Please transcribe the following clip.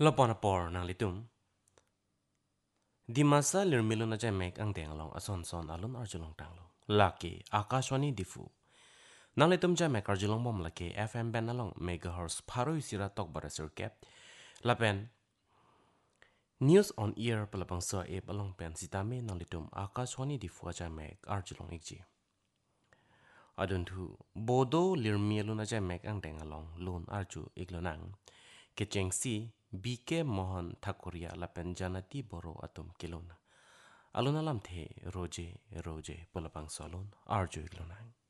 Lopon por nang litum. Di masa lirmilu na jay mek ang deng long ason son alun arjulong tanglo. Laki akashwani difu. Nang litum jay mek arjulong bom laki FM ben along megahertz paru isira tok barasur kep. Lapen News on Air palapang sa e along pen sitame nang litum akashwani difu jay mek arjulong ikji. Adun tu bodo lirmilu na jay mek ang deng along lun arju iglonang. Kecengsi BK Mohan Thakuria lapen janati boro atum kilona. Alun alam the roje palapang salon arju iglonang.